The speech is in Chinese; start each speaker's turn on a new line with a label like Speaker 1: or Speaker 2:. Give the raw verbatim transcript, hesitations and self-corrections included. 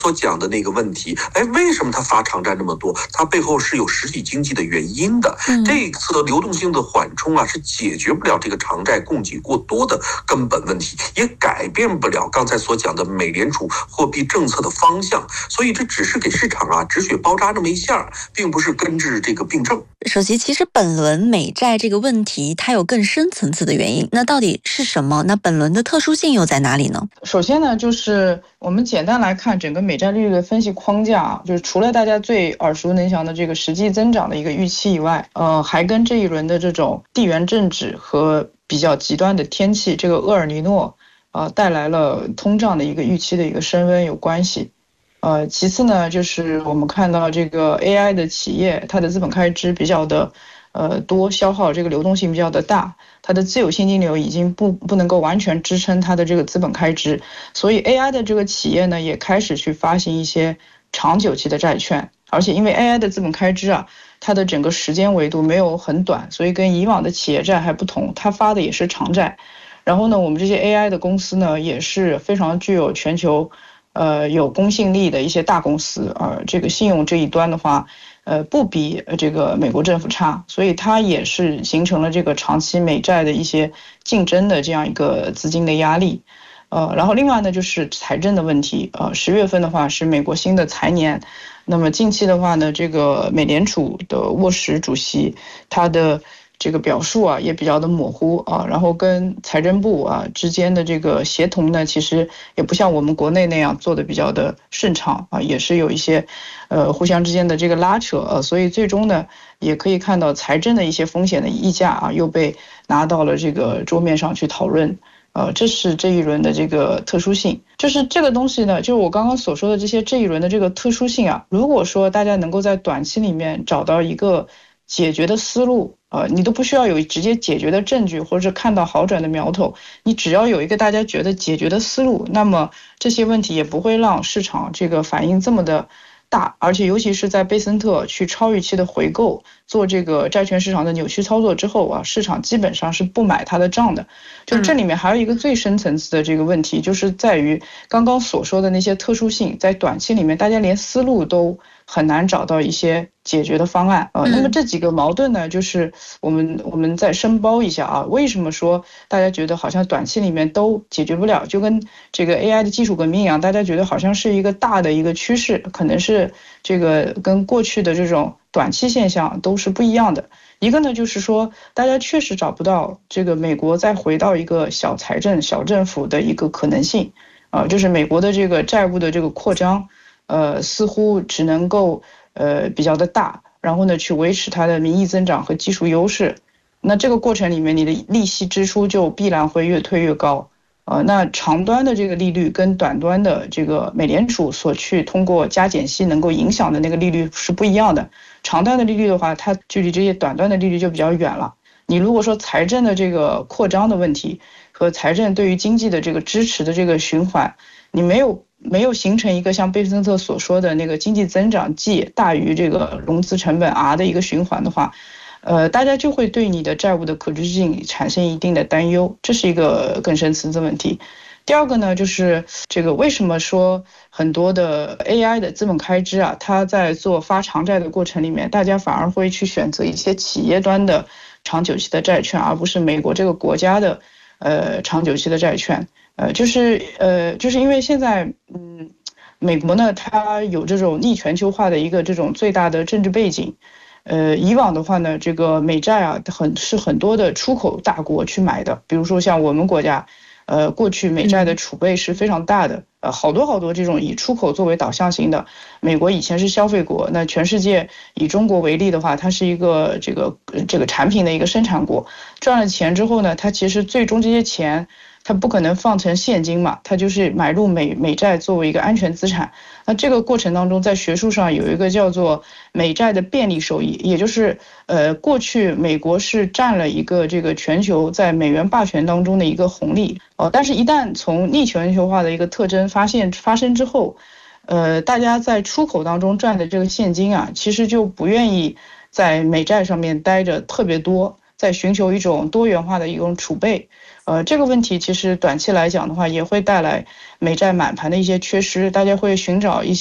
Speaker 1: 所讲的那个问题，哎，为什么它发长债那么多？它背后是有实体经济的原因的。嗯、这一次的流动性的缓冲啊，是解决不了这个长债供给过多的根本问题，也改变不了刚才所讲的美联储货币政策的方向。所以这只是给市场啊止血包扎那么一下，并不是根治这个病症。
Speaker 2: 首席，其实本轮美债这个问题，它有更深层次的原因，那到底是什么？那本轮的特殊性又在哪里呢？
Speaker 3: 首先呢，就是我们简单来看整个美债利率的分析框架啊，就是除了大家最耳熟能详的这个实际增长的一个预期以外，呃，还跟这一轮的这种地缘政治和比较极端的天气，这个厄尔尼诺啊、呃、带来了通胀的一个预期的一个升温有关系。呃，其次呢，就是我们看到这个 A I 的企业，它的资本开支比较的呃多，消耗这个流动性比较的大，它的自有现金流已经不不能够完全支撑它的这个资本开支，所以 A I 的这个企业呢，也开始去发行一些长久期的债券，而且因为 A I 的资本开支啊，它的整个时间维度没有很短，所以跟以往的企业债还不同，它发的也是长债。然后呢，我们这些 A I 的公司呢，也是非常具有全球呃，有公信力的一些大公司，呃，这个信用这一端的话，呃，不比这个美国政府差，所以它也是形成了这个长期美债的一些竞争的这样一个资金的压力，呃，然后另外呢就是财政的问题，呃，十月份的话是美国新的财年，那么近期的话呢，这个美联储的沃什主席他的这个表述啊也比较的模糊啊，然后跟财政部啊之间的这个协同呢，其实也不像我们国内那样做的比较的顺畅啊，也是有一些呃互相之间的这个拉扯，呃，所以最终呢也可以看到财政的一些风险的溢价啊又被拿到了这个桌面上去讨论。呃，这是这一轮的这个特殊性，就是这个东西呢，就是我刚刚所说的这些这一轮的这个特殊性啊，如果说大家能够在短期里面找到一个解决的思路，呃，你都不需要有直接解决的证据或者看到好转的苗头，你只要有一个大家觉得解决的思路，那么这些问题也不会让市场这个反应这么的大，而且尤其是在贝森特去超预期的回购做这个债券市场的扭曲操作之后啊，市场基本上是不买它的账的。就这里面还有一个最深层次的这个问题，就是在于刚刚所说的那些特殊性，在短期里面大家连思路都很难找到一些解决的方案啊、呃。那么这几个矛盾呢，就是我们我们再深包一下啊，为什么说大家觉得好像短期里面都解决不了，就跟这个 A I 的技术革命一样，大家觉得好像是一个大的一个趋势，可能是这个跟过去的这种短期现象都是不一样的。一个呢，就是说大家确实找不到这个美国再回到一个小财政、小政府的一个可能性，啊、呃，就是美国的这个债务的这个扩张，呃，似乎只能够呃比较的大，然后呢去维持它的名义增长和技术优势，那这个过程里面你的利息支出就必然会越推越高。呃，那长端的这个利率跟短端的这个美联储所去通过加减息能够影响的那个利率是不一样的。长端的利率的话，它距离这些短端的利率就比较远了。你如果说财政的这个扩张的问题和财政对于经济的这个支持的这个循环，你没有没有形成一个像贝森特所说的那个经济增长 G 大于这个融资成本 R 的一个循环的话，呃，大家就会对你的债务的可支持性产生一定的担忧，这是一个更深层次的问题。第二个呢，就是这个为什么说很多的 A I 的资本开支啊，它在做发长债的过程里面，大家反而会去选择一些企业端的长久期的债券，而不是美国这个国家的呃长久期的债券。呃，就是呃，就是因为现在嗯，美国呢，它有这种逆全球化的一个这种最大的政治背景。呃，以往的话呢，这个美债啊，很是很多的出口大国去买的，比如说像我们国家，呃，过去美债的储备是非常大的，呃，好多好多这种以出口作为导向型的。美国以前是消费国，那全世界以中国为例的话，它是一个这个这个产品的一个生产国，赚了钱之后呢，它其实最终这些钱，它不可能放成现金嘛，它就是买入美美债作为一个安全资产。那这个过程当中，在学术上有一个叫做美债的便利收益，也就是呃，过去美国是占了一个这个全球在美元霸权当中的一个红利哦，但是一旦从逆全球化的一个特征发现发生之后，呃，大家在出口当中赚的这个现金啊，其实就不愿意在美债上面待着特别多。 在寻求一种多元化的一种储备。呃，这个问题其实短期来讲的话，也会带来美债满盘的一些缺失，大家会寻找一些